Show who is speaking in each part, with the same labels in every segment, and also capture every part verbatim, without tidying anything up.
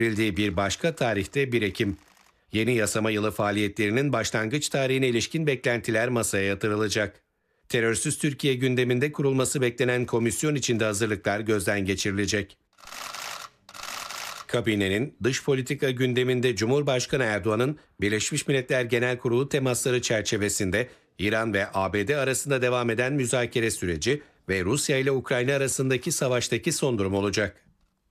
Speaker 1: Verildiği bir başka tarihte bir Ekim. Yeni yasama yılı faaliyetlerinin başlangıç tarihine ilişkin beklentiler masaya yatırılacak. Terörsüz Türkiye gündeminde kurulması beklenen komisyon içinde hazırlıklar gözden geçirilecek. Kabinenin dış politika gündeminde Cumhurbaşkanı Erdoğan'ın Birleşmiş Milletler Genel Kurulu temasları çerçevesinde İran ve A B D arasında devam eden müzakere süreci ve Rusya ile Ukrayna arasındaki savaştaki son durum olacak.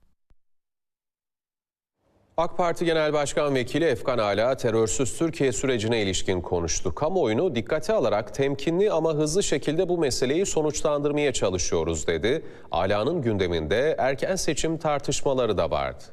Speaker 2: AK Parti Genel Başkan Vekili Efkan Ala terörsüz Türkiye sürecine ilişkin konuştu. Kamuoyunu dikkate alarak temkinli ama hızlı şekilde bu meseleyi sonuçlandırmaya çalışıyoruz dedi. Ala'nın gündeminde erken seçim tartışmaları da vardı.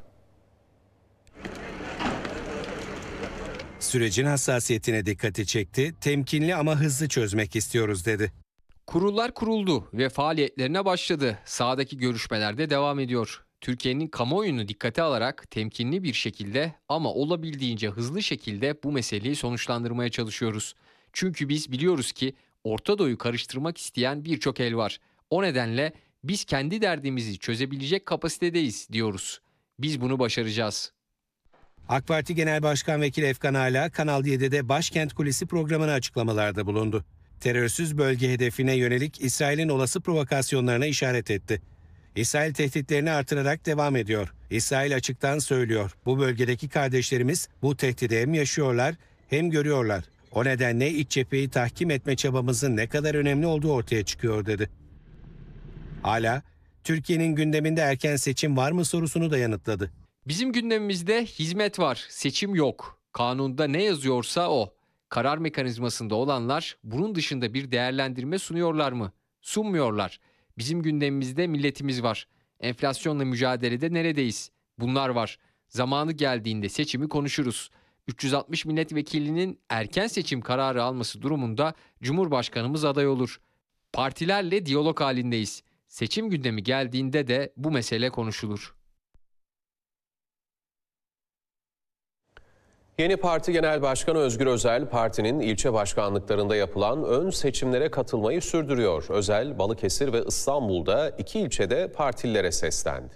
Speaker 1: Sürecin hassasiyetine dikkati çekti, temkinli ama hızlı çözmek istiyoruz dedi.
Speaker 3: Kurullar kuruldu ve faaliyetlerine başladı. Sahadaki görüşmeler de devam ediyor. Türkiye'nin kamuoyunu dikkate alarak temkinli bir şekilde ama olabildiğince hızlı şekilde bu meseleyi sonuçlandırmaya çalışıyoruz. Çünkü biz biliyoruz ki Orta Doğu'yu karıştırmak isteyen birçok el var. O nedenle biz kendi derdimizi çözebilecek kapasitedeyiz diyoruz. Biz bunu başaracağız.
Speaker 1: AK Parti Genel Başkan Vekili Efkan Ala, Kanal yedi'de Başkent Kulisi programına açıklamalarda bulundu. Terörsüz bölge hedefine yönelik İsrail'in olası provokasyonlarına işaret etti. İsrail tehditlerini artırarak devam ediyor. İsrail açıktan söylüyor. Bu bölgedeki kardeşlerimiz bu tehdidi hem yaşıyorlar hem görüyorlar. O nedenle iç cepheyi tahkim etme çabamızın ne kadar önemli olduğu ortaya çıkıyor dedi. Hala, Türkiye'nin gündeminde erken seçim var mı sorusunu da yanıtladı.
Speaker 3: Bizim gündemimizde hizmet var, seçim yok. Kanunda ne yazıyorsa o. Karar mekanizmasında olanlar bunun dışında bir değerlendirme sunuyorlar mı? Sunmuyorlar. Bizim gündemimizde milletimiz var. Enflasyonla mücadelede neredeyiz? Bunlar var. Zamanı geldiğinde seçimi konuşuruz. üç yüz altmış milletvekilinin erken seçim kararı alması durumunda Cumhurbaşkanımız aday olur. Partilerle diyalog halindeyiz. Seçim gündemi geldiğinde de bu mesele konuşulur.
Speaker 2: Yeni Parti Genel Başkanı Özgür Özel, partinin ilçe başkanlıklarında yapılan ön seçimlere katılmayı sürdürüyor. Özel, Balıkesir ve İstanbul'da iki ilçede partililere seslendi.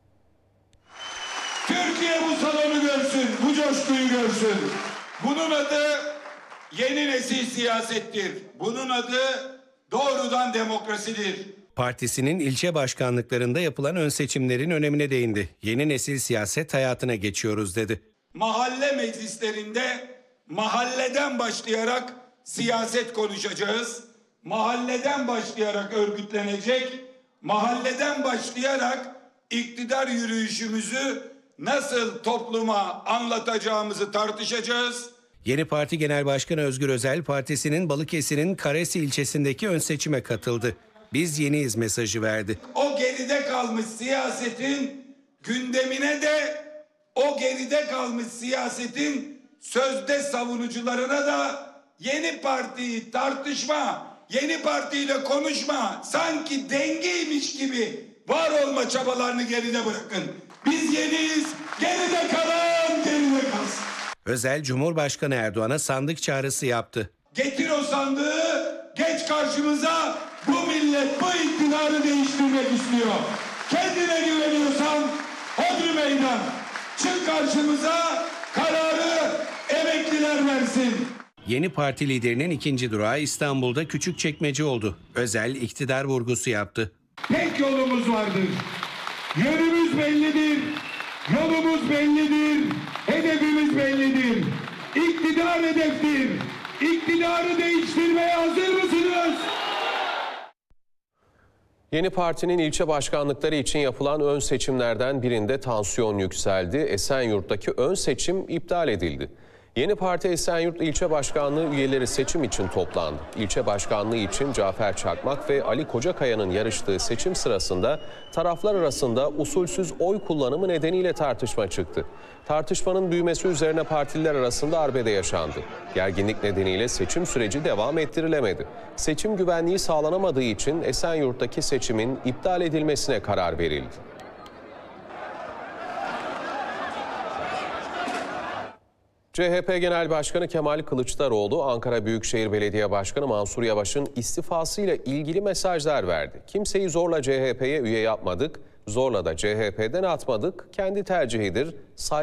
Speaker 4: Türkiye bu salonu görsün, bu coşkuyu görsün. Bunun adı yeni nesil siyasettir. Bunun adı doğrudan demokrasidir.
Speaker 1: Partisinin ilçe başkanlıklarında yapılan ön seçimlerin önemine değindi. Yeni nesil siyaset hayatına geçiyoruz dedi.
Speaker 4: Mahalle meclislerinde mahalleden başlayarak siyaset konuşacağız. Mahalleden başlayarak örgütlenecek, mahalleden başlayarak iktidar yürüyüşümüzü nasıl topluma anlatacağımızı tartışacağız.
Speaker 1: Yeni Parti Genel Başkanı Özgür Özel, partisinin Balıkesir'in Karesi ilçesindeki ön seçime katıldı. Biz yeniyiz mesajı verdi.
Speaker 4: O geride kalmış siyasetin gündemine de o geride kalmış siyasetin sözde savunucularına da yeni partiyi tartışma, yeni partiyle konuşma, sanki dengeymiş gibi var olma çabalarını geride bırakın. Biz yeniyiz, geride kalan geride kalsın.
Speaker 1: Özel, Cumhurbaşkanı Erdoğan'a sandık çağrısı yaptı.
Speaker 4: Getir o sandığı, geç karşımıza, bu millet bu iktidarı değiştirmek istiyor. Kendine güveniyorsan hodri meydan. Çık karşımıza, kararı emekliler versin.
Speaker 1: Yeni parti liderinin ikinci durağı İstanbul'da Küçükçekmece oldu. Özel iktidar vurgusu yaptı.
Speaker 4: Tek yolumuz vardır. Yönümüz bellidir. Yolumuz bellidir. Hedefimiz bellidir. İktidar hedeftir. İktidarı değiştirmeye hazır mısınız?
Speaker 2: Yeni partinin ilçe başkanlıkları için yapılan ön seçimlerden birinde tansiyon yükseldi. Esenyurt'taki ön seçim iptal edildi. Yeni Parti Esenyurt İlçe Başkanlığı üyeleri seçim için toplandı. İlçe başkanlığı için Cafer Çakmak ve Ali Kocakaya'nın yarıştığı seçim sırasında taraflar arasında usulsüz oy kullanımı nedeniyle tartışma çıktı. Tartışmanın büyümesi üzerine partililer arasında arbede yaşandı. Gerginlik nedeniyle seçim süreci devam ettirilemedi. Seçim güvenliği sağlanamadığı için Esenyurt'taki seçimin iptal edilmesine karar verildi. C H P Genel Başkanı Kemal Kılıçdaroğlu, Ankara Büyükşehir Belediye Başkanı Mansur Yavaş'ın istifasıyla ilgili mesajlar verdi. Kimseyi zorla C H P'ye üye yapmadık, Zorla da C H P'den atmadık, kendi tercihidir.